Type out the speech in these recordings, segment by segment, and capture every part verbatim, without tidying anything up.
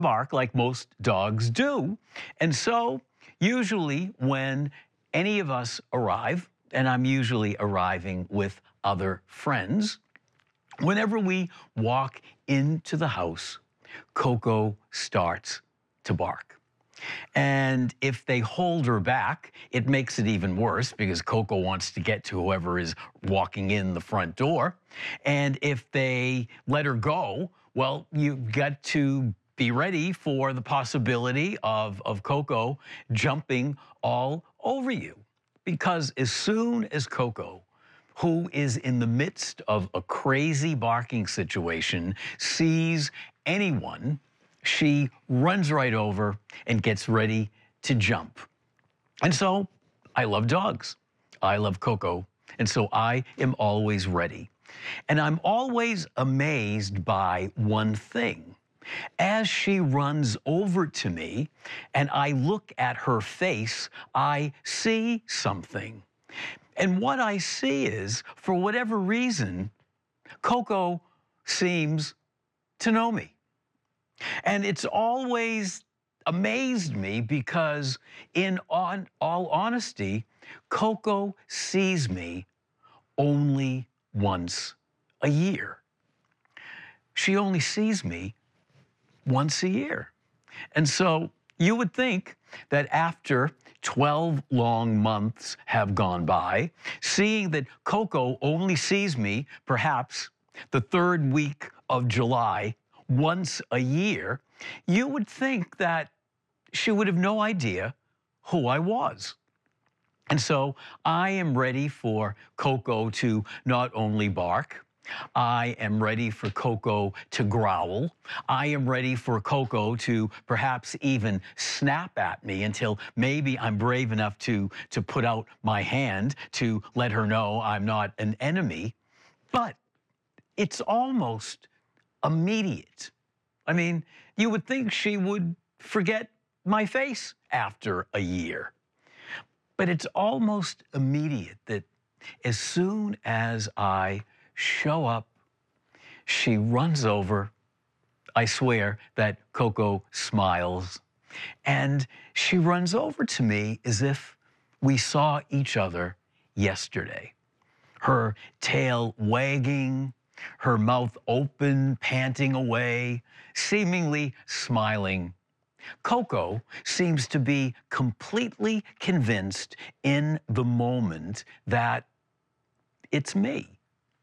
bark like most dogs do. And so, usually, when any of us arrive, and I'm usually arriving with other friends, whenever we walk into the house, Coco starts to bark. And if they hold her back, it makes it even worse because Coco wants to get to whoever is walking in the front door. And if they let her go, well, you've got to be ready for the possibility of, of Coco jumping all over you. Because as soon as Coco, who is in the midst of a crazy barking situation, sees anyone, she runs right over and gets ready to jump. And so I love dogs. I love Coco. And so I am always ready. And I'm always amazed by one thing. As she runs over to me and I look at her face, I see something. And what I see is, for whatever reason, Coco seems to know me. And it's always amazed me because, in on, all honesty, Coco sees me only once a year. She only sees me once a year. And so you would think that after twelve long months have gone by, seeing that Coco only sees me perhaps the third week of July once a year, you would think that she would have no idea who I was. And so I am ready for Coco to not only bark, I am ready for Coco to growl. I am ready for Coco to perhaps even snap at me until maybe I'm brave enough to, to put out my hand to let her know I'm not an enemy. But it's almost immediate. I mean, you would think she would forget my face after a year. But it's almost immediate that as soon as I show up, she runs over. I swear that Coco smiles. And she runs over to me as if we saw each other yesterday. Her tail wagging, her mouth open, panting away, seemingly smiling. Coco seems to be completely convinced in the moment that it's me.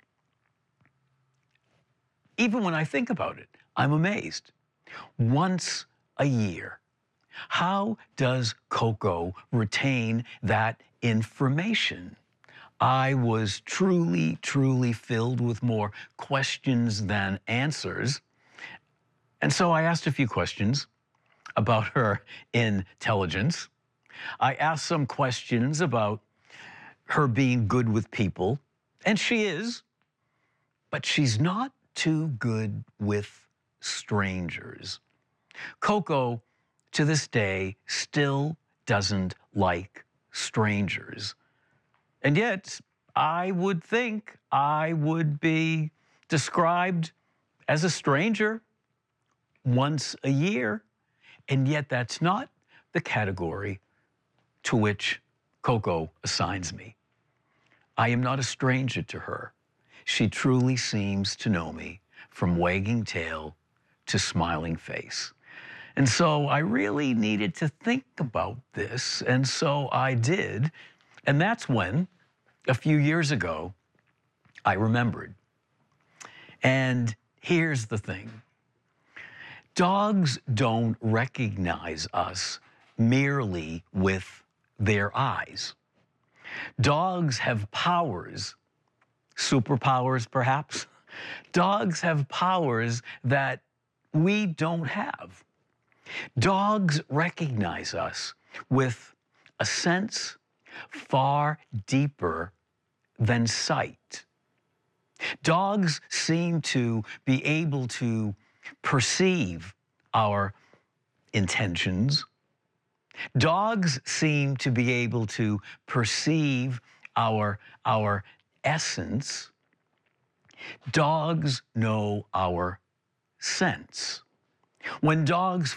Even when I think about it, I'm amazed. Once a year. How does Coco retain that information? I was truly, truly filled with more questions than answers. And so I asked a few questions about her intelligence. I asked some questions about her being good with people, and she is, but she's not too good with strangers. Coco, to this day, still doesn't like strangers. And yet, I would think I would be described as a stranger once a year, and yet that's not the category to which Coco assigns me. I am not a stranger to her. She truly seems to know me from wagging tail to smiling face. And so I really needed to think about this, and so I did. And that's when, a few years ago, I remembered. And here's the thing. Dogs don't recognize us merely with their eyes. Dogs have powers, superpowers perhaps. Dogs have powers that we don't have. Dogs recognize us with a sense far deeper than sight. Dogs seem to be able to perceive our intentions. Dogs seem to be able to perceive our, our essence. Dogs know our sense. When dogs